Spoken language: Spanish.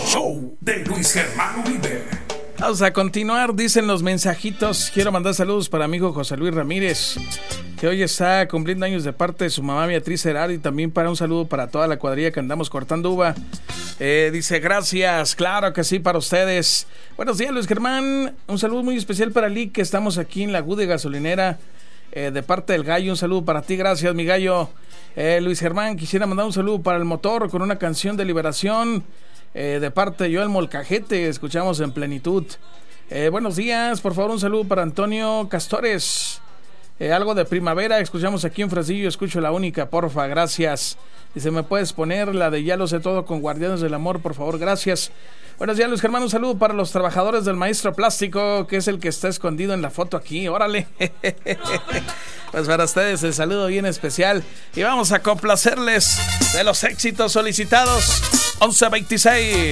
show de Luis Germán Uribe. Vamos a continuar, dicen los mensajitos. Quiero mandar saludos para mi hijo José Luis Ramírez, que hoy está cumpliendo años de parte de su mamá Beatriz Herard, y también para un saludo para toda la cuadrilla que andamos cortando uva. Dice, gracias, claro que sí, para ustedes. Buenos días, Luis Germán. Un saludo muy especial para Lee, que estamos aquí en la Gude Gasolinera, de parte del Gallo. Un saludo para ti, gracias, mi Gallo. Luis Germán, quisiera mandar un saludo para el motor con una canción de liberación, de parte de Joel Molcajete, escuchamos en plenitud. Buenos días, por favor un saludo para Antonio Castores, algo de primavera, escuchamos aquí en Fresnillo, escucho la única, porfa, gracias. Dice, ¿me puedes poner la de Ya lo sé todo con Guardianes del Amor, por favor, gracias? Buenos días, Luis Germán, un saludo para los trabajadores del Maestro Plástico, que es el que está escondido en la foto aquí, órale. Pues para ustedes el saludo bien especial, y vamos a complacerles de los éxitos solicitados. 11:26.